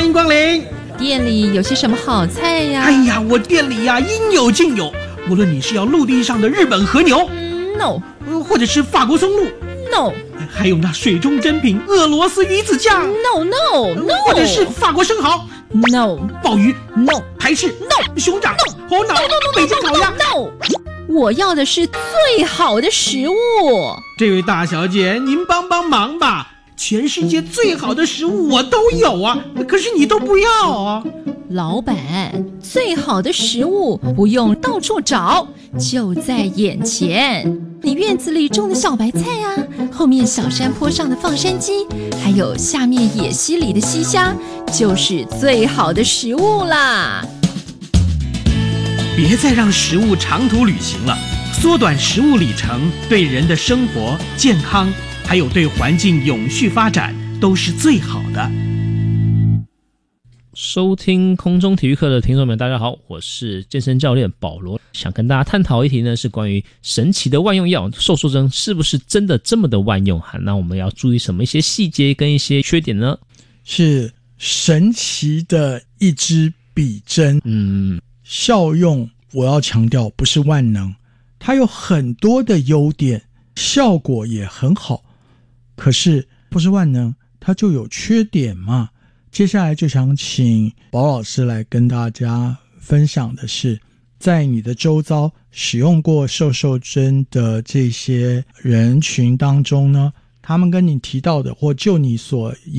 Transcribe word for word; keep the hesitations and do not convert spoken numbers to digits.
迎光临。 店里有些什么好菜呀？ 哎呀，我店里呀应有尽有，无论你是要陆地上的日本和牛、 嗯、，no， 或者是法国松露 ，no， 还有那水中珍品俄罗斯鱼子酱 ，no no no， 或者是法国生蚝 ，no， 鲍鱼 no， 台式 no， 熊掌 no， 猴脑 no no no 北京烤鸭 no， 我要的是最好的食物。 这位大小姐，您帮帮忙吧，全世界最好的食物我都有啊，可是你都不要啊。 老板，最好的食物不用到处找，就在眼前。你院子里种的小白菜啊，后面小山坡上的放山鸡，还有下面野溪里的溪虾，就是最好的食物啦。 别再让食物长途旅行了，缩短食物里程，对人的生活、健康，还有对环境永续发展都是最好的。 收听空中体育课的听众们，大家好，我是健身教练保罗，想跟大家探讨一题呢，是关于神奇的万用药瘦瘦针是不是真的这么的万用？那我们要注意什么一些细节跟一些缺点呢？ 是神奇的一支笔针， 嗯， 效用我要强调不是万能，它有很多的优点，效果也很好，可是不是万能，它就有缺点嘛。接下来就想请宝老师来跟大家分享的是，在你的周遭使用过瘦瘦针的这些人群当中呢，他们跟你提到的或就你所